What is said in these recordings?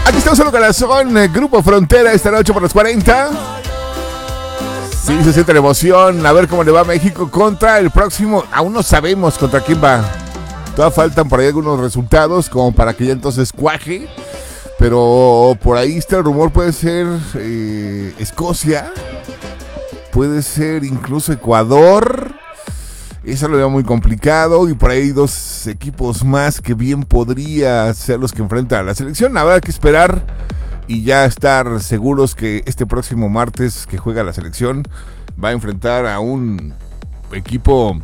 Aquí estamos en el corazón, Grupo Frontera, esta noche por los 40. Sí, se siente la emoción. A ver cómo le va a México contra el próximo. Aún no sabemos contra quién va. Todavía faltan por ahí algunos resultados como para que ya entonces cuaje. Pero por ahí está el rumor, puede ser Escocia. Puede ser incluso Ecuador. Eso lo veo muy complicado. Y por ahí dos equipos más que bien podría ser los que enfrentan a la selección. Habrá que esperar y ya estar seguros que este próximo martes que juega la selección va a enfrentar a un equipo.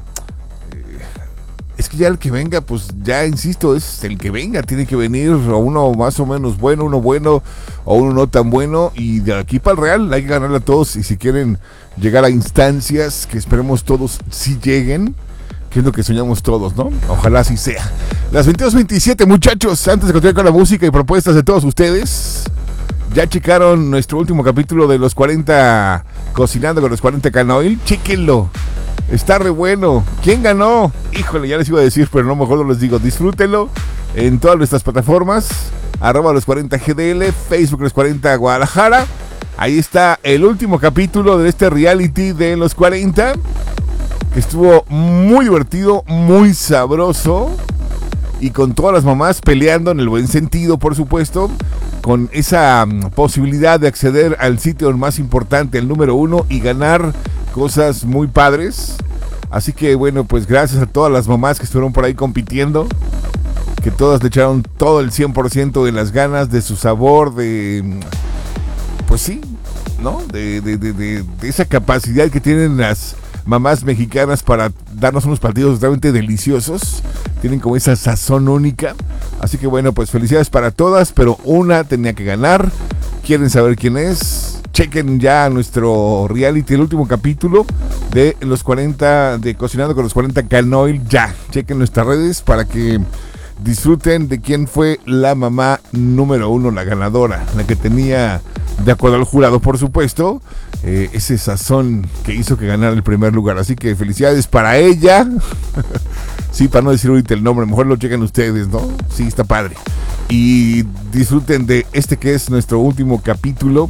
Es que ya el que venga, pues ya insisto, es el que venga, tiene que venir o uno más o menos bueno, uno bueno o uno no tan bueno, y de aquí para el Real hay que ganarle a todos. Y si quieren llegar a instancias, que esperemos todos si lleguen, que es lo que soñamos todos, ¿no? Ojalá así sea. Las 22:27, muchachos, antes de continuar con la música y propuestas de todos ustedes, ya checaron nuestro último capítulo de los 40 Cocinando con los 40 Canoil. Chéquenlo. Está re bueno. ¿Quién ganó? Híjole, ya les iba a decir, pero no, mejor no les digo. Disfrútenlo en todas nuestras plataformas. @los 40 GDL, Facebook los 40 Guadalajara. Ahí está el último capítulo de este reality de los 40. Que estuvo muy divertido, muy sabroso. Y con todas las mamás peleando en el buen sentido, por supuesto. Con esa posibilidad de acceder al sitio más importante, el número 1, y ganar cosas muy padres. Así que bueno, pues gracias a todas las mamás que estuvieron por ahí compitiendo, que todas le echaron todo el 100% de las ganas, de su sabor, de pues sí, ¿no? De esa capacidad que tienen las mamás mexicanas para darnos unos platillos realmente deliciosos. Tienen como esa sazón única. Así que bueno, pues felicidades para todas, pero una tenía que ganar. ¿Quieren saber quién es? Chequen ya nuestro reality, el último capítulo de los 40, de Cocinando con los 40 Canoil. Ya, chequen nuestras redes para que disfruten de quién fue la mamá número 1, la ganadora, la que tenía, de acuerdo al jurado, por supuesto, ese sazón que hizo que ganara el primer lugar. Así que felicidades para ella. Sí, para no decir ahorita el nombre, mejor lo chequen ustedes, ¿no? Sí, está padre. Y disfruten de este que es nuestro último capítulo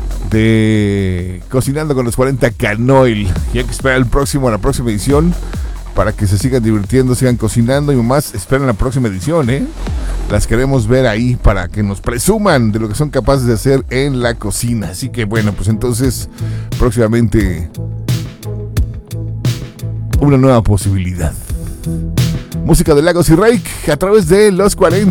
de Cocinando con los 40 Canoil. Y hay que esperar la próxima edición para que se sigan divirtiendo, sigan cocinando. Y más, esperen la próxima edición, ¿eh? Las queremos ver ahí para que nos presuman de lo que son capaces de hacer en la cocina. Así que bueno, pues entonces próximamente una nueva posibilidad. Música de Lagos y Rake a través de los 40.